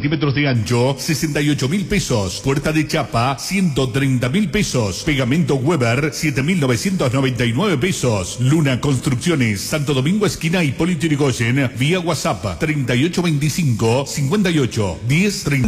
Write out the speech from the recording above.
centímetros de ancho, 68.000 pesos. Puerta de chapa, 130.000 pesos. Pegamento Weber, 7.999 pesos. Luna Construcciones, Santo Domingo esquina Hipólito Yrigoyen, vía WhatsApp 3825 58 10 30.